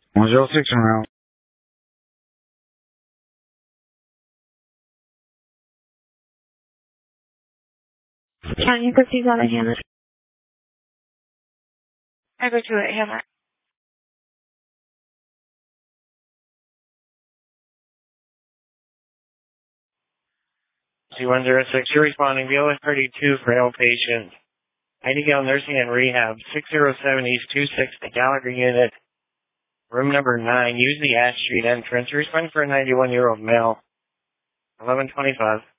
106 around. Can you proceed on a Hamlet? I go to it, Hamlet. C106, you're responding. BLS 32 for outpatient. Nightingale Nursing and Rehab, 607 East 26, the Gallagher unit, room number 9. Use the Ash Street entrance. You're responding for a 91-year-old male. 1125.